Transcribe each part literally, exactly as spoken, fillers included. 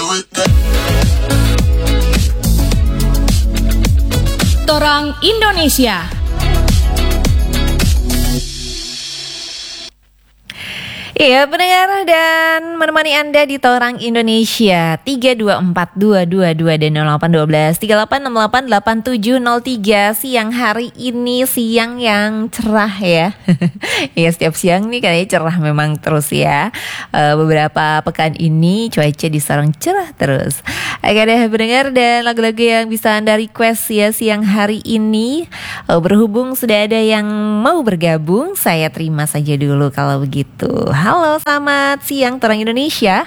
Torang Indonesia. Iya, pendengar dan menemani Anda di Torang Indonesia tiga dua empat dua dua dua dan nol delapan satu dua tiga delapan enam delapan delapan tujuh nol tiga. Siang hari ini siang yang cerah ya. Ya, setiap siang nih kayaknya cerah memang terus ya. Uh, beberapa pekan ini cuaca di Sorong cerah terus. Oke deh pendengar, dan lagu-lagu yang bisa Anda request ya siang hari ini. Uh, berhubung sudah ada yang mau bergabung, saya terima saja dulu kalau begitu. Halo, selamat siang Torang Indonesia.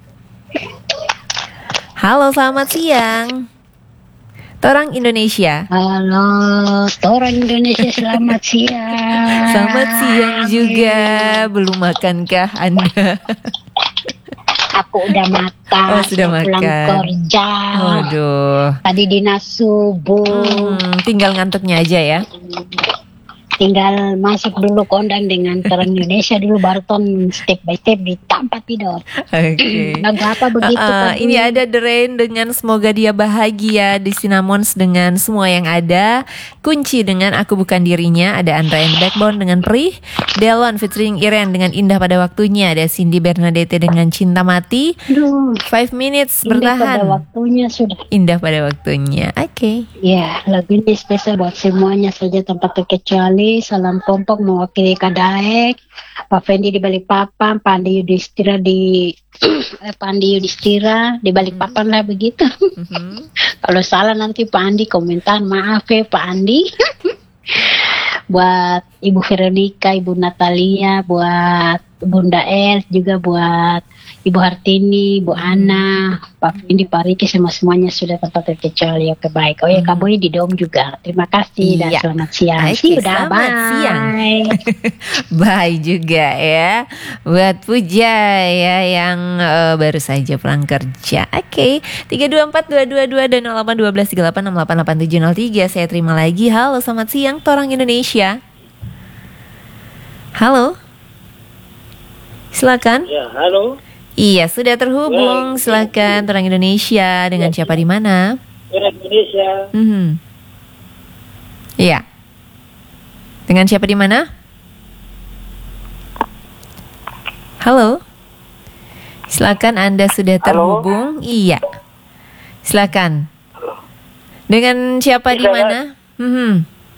Halo, selamat siang Torang Indonesia. Halo, Torang Indonesia, selamat siang. Selamat siang juga. Belum makankah Anda? Aku udah makan. Oh, sudah makan. Pulang kerja. Waduh. Tadi dinas subuh. Hmm, tinggal ngantuknya aja ya. Tinggal masuk dulu kondang dengan Torang Indonesia dulu, baru ton step by step di tempat tidur. Oke. Okay. Lagu apa begitu? Uh, uh, ini ada The Rain dengan Semoga Dia Bahagia, di Cinnamons dengan Semua Yang Ada, Kunci dengan Aku Bukan Dirinya, ada Andra and the Backbone dengan Perih, Delon featuring Iren dengan Indah Pada Waktunya, ada Cindy Bernadette dengan Cinta Mati. Aduh, Five Minutes Indah Bertahan. Pada Waktunya sudah. Indah Pada Waktunya. Oke. Okay. Ya, lagu ini spesial buat semuanya saja tanpa terkecuali. Salam kompak mewakili Kadaek, Pak Fendi di Balikpapan, Pak Andi Yudhistira di eh, Pak Andi Yudhistira di Balikpapan lah begitu. Mm-hmm. Kalau salah nanti Pak Andi komentar, maaf ya Pak Andi. Buat Ibu Veronica, Ibu Natalia, buat Bunda El, juga buat Ibu Hartini, Bu Ana, Pak Fendi, Pak Riki, semua-semuanya sudah tanpa terkecuali. Oke, baik. Oh ya, Kak Boy di Dom juga. Terima kasih dan iya. Selamat siang. Oke, See you, dah, selamat bye. siang. Bye juga ya buat Puja ya yang uh, baru saja pulang kerja. Oke, okay. tiga dua empat dua dua dua dan nol delapan satu dua tiga delapan enam delapan delapan tujuh nol tiga. Saya terima lagi. Halo, selamat siang Torang Indonesia. Halo. Silakan. Ya, halo. Iya, sudah terhubung. Silakan Torang Indonesia, dengan ya, siapa di mana? Torang Indonesia. Mm-hmm. Iya. Dengan siapa di mana? Halo. Silakan, Anda sudah terhubung. Halo? Iya. Silakan. Halo. Dengan siapa di mana? Mm-hmm.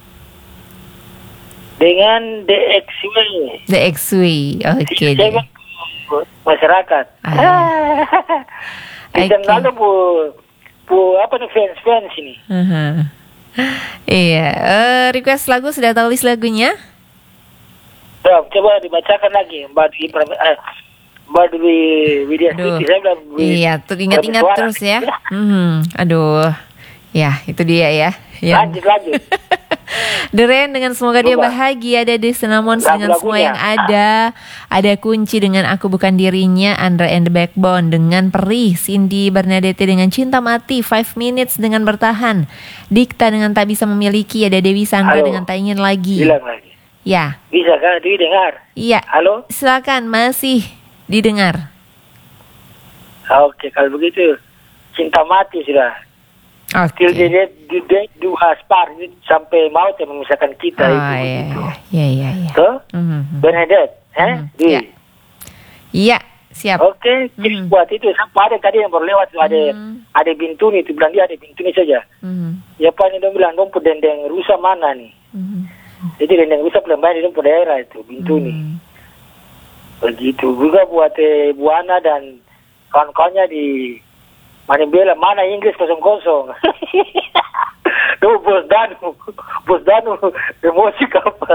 Dengan D X W. D X W. Oke. Okay, masyarakat. Ah. Bisa okay. Lalu bu, bu apa nih fans-fans ini? Uh-huh. Iya. Uh, request lagu, sudah tahu list lagunya? Tuh, coba dibacakan lagi, Mbak Dwi, eh, Mbak Dwi Widya Stuti. Saya bilang. Iya, tuh ingat-ingat terus ya. Hmm, aduh. Ya, itu dia ya. ya. Lanjut, lanjut. The Rain dengan Semoga Dia Bahagia, ada The Cinnamons dengan Semua Yang Ada, ada Kunci dengan Aku Bukan Dirinya, Andra and the Backbone dengan Perih, Cindy Bernadette dengan Cinta Mati, Five Minutes dengan Bertahan, Dikta dengan Tak Bisa Memiliki, ada Dewi Sandra Halo. Dengan Tak Ingin Lagi. Bilang lagi. Ya. Bisa kan didengar? Iya. Halo. Silakan, masih didengar. Oke, kalau begitu Cinta Mati sudah. Oke. Okay. Dia dia dua aspar sampai maut yang memisahkan kita. Oh, itu. Iya, iya, iya, iya. Tuh, mm-hmm. Bernadette, eh? Mm-hmm. Iya. Iya, siap. Oke, okay. mm-hmm. Buat itu sampai ada tadi yang berlewat ada mm-hmm. ada Bintuni, itu bilang dia ada Bintuni saja. Mm-hmm. Ya Pak, ini dong bilang dong dendeng rusak mana nih? Mm-hmm. Jadi dendeng rusak pelembaan di dong daerah itu Bintuni. Mm-hmm. Begitu juga buat eh, Buana dan kawan-kawannya di Manibela, mana Inggris kosong-kosong. Tuh Bos Danu, Bos Danu emosi apa?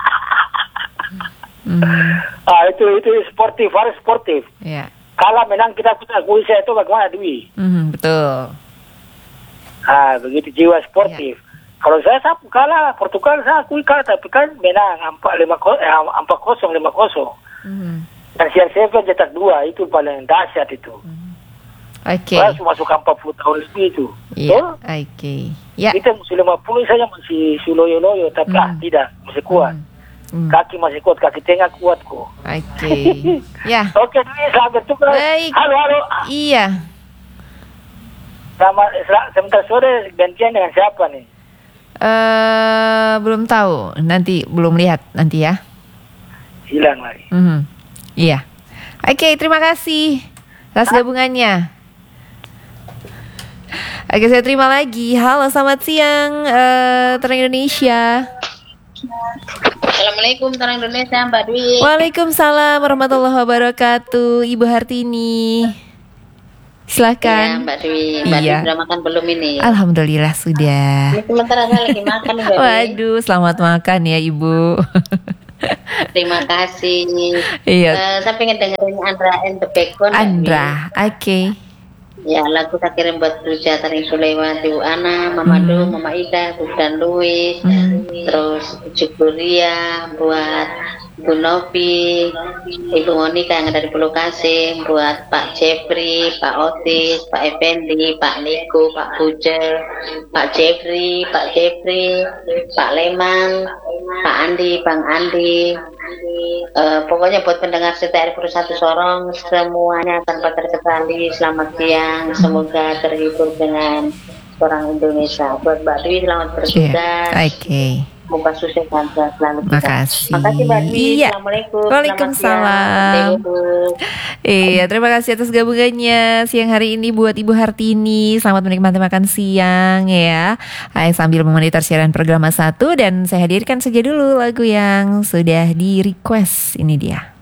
mm. Ah itu itu sportif, harus sportif. Yeah. Kalah menang kita kita akui saya itu bagaimana Dwi? Mm, betul. Ah begitu jiwa sportif. Yeah. Kalau saya sapu kalah Portugal saya akui kalah tapi kan menang empat lima empat kosong lima kosong. Dan C R tujuh cetak dua itu paling dahsyat itu. Mm. Oke. Okay. Saya masuk empat puluh tahun lebih itu. Iya. Yeah. Oke. Okay. Ya. Kita masih lima puluh saja masih suloyo-loyo tapi mm. ah, tidak masih kuat. Mm. Kaki masih kuat, kaki tengah kuat kok. Oke. Okay. Ya. Oke, ini selamat bertugas. Baik. Halo, halo. Iya. Sama sel- sebentar sore gantian dengan siapa nih? Eh belum tahu, nanti belum lihat nanti ya. Hilang lagi. Mhm. Iya. Oke, terima kasih atas gabungannya. Oke, saya terima lagi. Halo, selamat siang, eh Terang Indonesia. Assalamualaikum Terang Indonesia, Mbak Dwi. Waalaikumsalam warahmatullahi wabarakatuh, Ibu Hartini. Ya, Silakan. Mbak Dwi. Mbak Iya. Dwi sudah makan belum ini? Alhamdulillah sudah. Ini sementara saya lagi makan, Mbak Dwi. Waduh, selamat makan ya Ibu. Terima kasih. Iya. Eh, saya pengen dengerin Andra and the Backbone, Mbak Dwi. Andra, oke. Ya, lagu saya kirim buat Ruja, Taring Sulaiman, Ibu Ana, Mama Hmm. Do, Mama Ida, Bu dan Louis, Hmm. terus Jukuria, buat Bu Novi, Ibu Monika yang ada di Pulau Kasih, buat Pak Jeffrey, Pak Otis, Pak Effendi, Pak Niko, Pak Bujer, Pak Jeffrey, Pak Jeffrey, Pak Leman, Pak Andi, Bang Andi. Eh, pokoknya buat pendengar C T R Pro satu Sorong semuanya tanpa terkecuali selamat siang, semoga terhibur dengan orang Indonesia. Buat Mbak Dwi selamat Iya. bertugas, Oke. semoga sukses dan sehat selalu. kita. Makasih. Makasih Mbak Dwi. Iya. Assalamualaikum. Waalaikumsalam. Selamat siang. Iya, terima kasih atas gabungannya siang hari ini buat Ibu Hartini. Selamat menikmati makan siang ya. Hai, sambil memonitor siaran program satu dan saya hadirkan saja dulu lagu yang sudah di request. Ini dia.